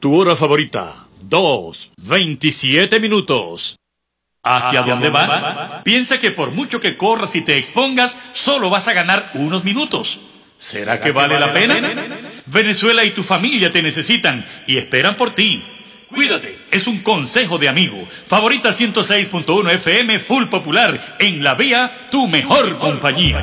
Tu hora favorita, 2:27 minutos. ¿Hacia dónde vas? Piensa que por mucho que corras y te expongas, solo vas a ganar unos minutos. ¿Será que vale la pena? Venezuela y tu familia te necesitan y esperan por ti. Cuídate, es un consejo de amigo. Favorita 106.1 FM Full Popular, en la vía, tu mejor compañía.